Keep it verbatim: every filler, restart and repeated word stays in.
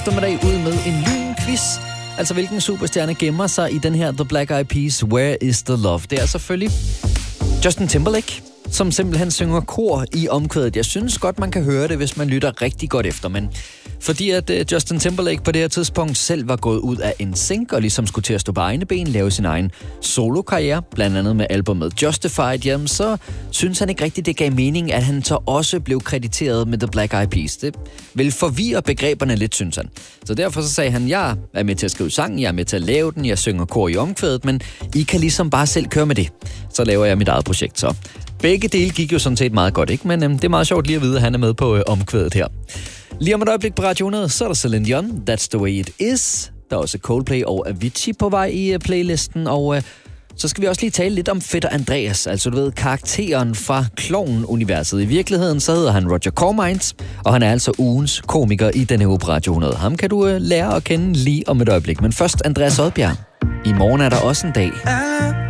Eftermiddag ud med en lynquiz. Altså, hvilken superstjerne gemmer sig i den her The Black Eyed Peas Where is the Love? Det er selvfølgelig Justin Timberlake, som simpelthen synger kor i omkvædet. Jeg synes godt, man kan høre det, hvis man lytter rigtig godt efter, men fordi at uh, Justin Timberlake på det her tidspunkt selv var gået ud af N Sync og ligesom skulle til at stå på egne ben, lave sin egen solokarriere, blandt andet med albumet Justified, jamen så synes han ikke rigtigt, det gav mening, at han så også blev krediteret med The Black Eyed Peas. Det vil forvirre begreberne lidt, synes han. Så derfor så sagde han, jeg er med til at skrive sangen, jeg er med til at lave den, jeg synger kor i omkvædet, men I kan ligesom bare selv køre med det. Så laver jeg mit eget projekt så. Begge dele gik jo sådan set meget godt, ikke? Men øhm, det er meget sjovt lige at vide, at han er med på øh, omkvædet her. Lige om et øjeblik på Radio hundrede, så er der Celine Dion, That's the way it is. Der er også Coldplay og Avicii på vej i uh, playlisten, og uh, så skal vi også lige tale lidt om Fætter Andreas, altså du ved, karakteren fra Klovn-universet. I virkeligheden så hedder han Roger Cormines, og han er altså ugens komiker i denne uge på Radio hundrede. Ham kan du uh, lære at kende lige om et øjeblik, men først Andreas Odbjerg. I morgen er der også en dag.